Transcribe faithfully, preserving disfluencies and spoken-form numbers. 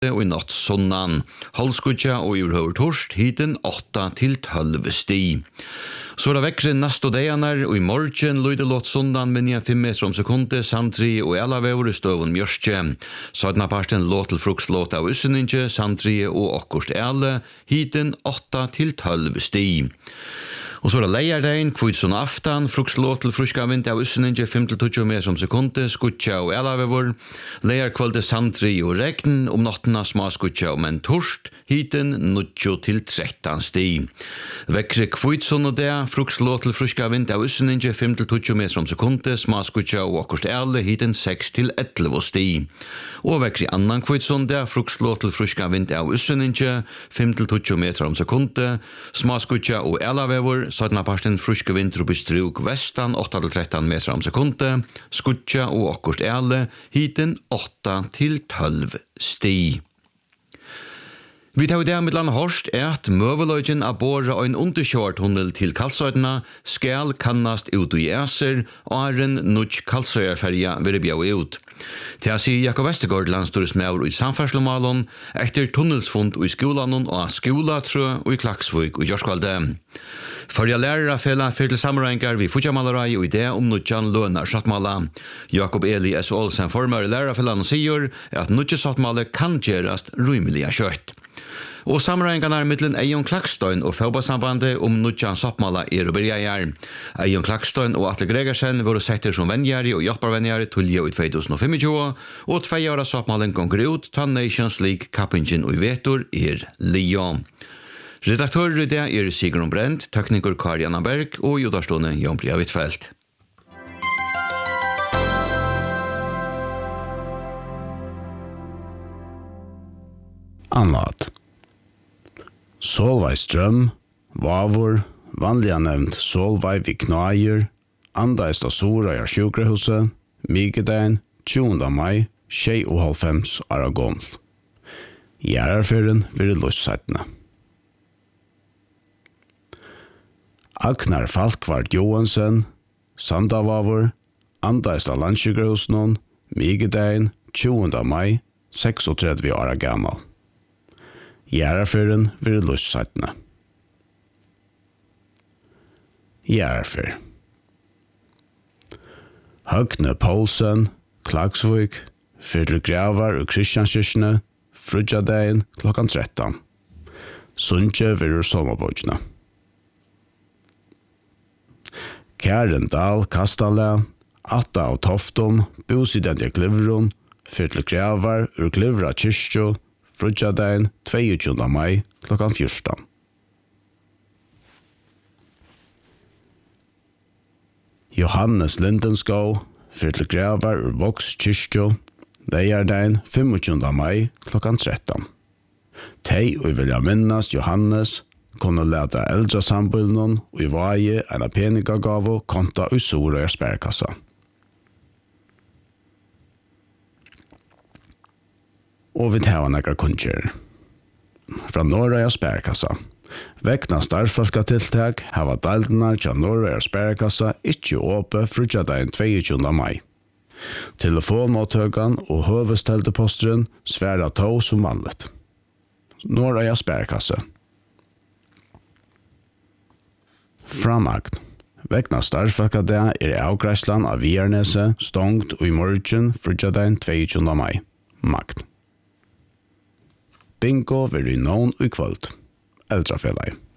og i natt sonnan. Halskutja og i urhøver torst, hiten åtta til tolv sti. Så er det vekkre neste dager, og i morgen lyder låt sondan minja fem meter om sekunde, Sandri og Elavever i støvun mjørstje. Sådana parten låt til frukslåt av Usseninje, Sandri og Okkurst Ele, hiten åtta til tolv sti. Og så er det leierdein, kvitson aftan, frukslåt til fruska vind av Usseninje, fem til tjugo meter om sekunde, skutja og Elavever, leierkvalde Sandri og regn, om nattena sma skutja og men torst, hiten nitjo til trettan sti. Vekkre kvitson og det, frukslåt til fruska vind av Usseninje, fem til tjugo meter om sekunde, sma skutja og Okkurst Ele, hiten seks til elleve sti. Og vekkre annan kvitson det, frukslåt til fruska vind av Usseninje, fem til tjugo meter om sekunde, sma skutja og Elavever, sådana parten fruske vind oppi struk vestan åtta til trettan meter om sekunde, skutja og Okkurst Ele, hiten åtta til tolv sti. Vi tar i det med land Horst er at møveløgjen av båre og en underkjørtunnel til Kalsøydena skal kannast ut i Eser, og er en nutsk Kalsøyerferja vil bjau ut. Til å si Jakob Vestergaard landstorismeur i samferdslemalon, etter tunnelsfund i skolanon og skolatrø og i Klaksvik og Jorskvalde. Førja lærere fela fyrir til sammenrengar vi futjamalarai og idé om nutjan lønar sattmala. Jakob Eli S. Olsen formar i lærerfellan sier at nutje sattmala kan gjerast rymeliga kjøtt. Og sammenrengarna er mittlen Eion Klakstøyn og Faubasambandet om nutjan sattmala er og bergeier. Eion Klakstøyn og Atle Gregersen var setter som vennjæri og hjelparvennjæri tulje i två tusen tjuefem, og tvei åra sattmalen gonger ut ta Nations League kappingen og vetor er Lyon. Redaktør i det er Sigrun Brent, tekniker Kari Anna Berg og jodarstående Jan Bria Wittfeldt. Annat. Solveig Strøm, Vavor, vanliga nevnt Solveig vi Knaier, Andaist av Sora i sjukrehuset, Mikedein, tjuende mai, tjei og halvfems Aragon. Gjerarferien vil løssettene. Agnar Falkvart Johansen, Sandavavor, Andaist av landsjukrehusen, Mikedein, tjuende mai, trettiosex år gammal. Gjerarferien vil løssettene. Gjerarfer. Høgne Poulsen, Klagsvik, Fyrle Gravar og Kristianskirkene, Frudjadein klokkan tretton. Sundje virur sommerbogene. Karen Dahl Kastala, Atta og Toftum, Bosidende Glivron, Fyrle Gravar og Glivra Kyrkjo, Frudjadein tjueåtte mai klokkan fjorton. Johannes Lindenskov, Fyrle Gravar ur Voks Kyrkjo, Leierdein tjuefem mai klokkan tretton. Tei og vilja minnas Johannes kunne leta eldre sambylnon og i vaje en peningagavo konta i Sora sperkassa. Og vi tar nekka kunnskjer. Fra Norrøya sperkassa. Vekna starfalkatiltak hava daldnar til Norrøya sperkassa ikkje åpe frutjadein tjueåtte mai. Telefonmåttøgan og høvestelteposteren sværa tå som vanligt. Norrøya sperkassa. Framakt. Vekna starfalkadea er avgræslan av Viarnese stongt og i morgen frutjadein tjueåtte mai. Makt. Bingo vil i nån i kvöld. Eldrafellag.